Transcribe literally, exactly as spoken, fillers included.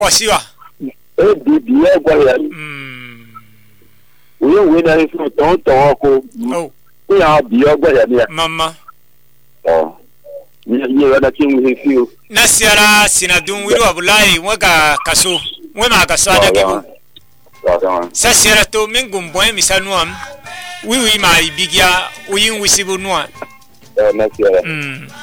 Posiwa. E bi bi e gwa ya. Mm. We we na ifu to to ko. Oh. We ya bi e gwa ya ni. Mama. Oh. Ni ni wada kin we fi. Nasiara sinadun wiru abulai waga kaso. Wema kaso ana gibo. Sasiara to mingum boy misanuam. Oui oui ma ibigia uyin wisibu noa. Eh nasiara. Mm.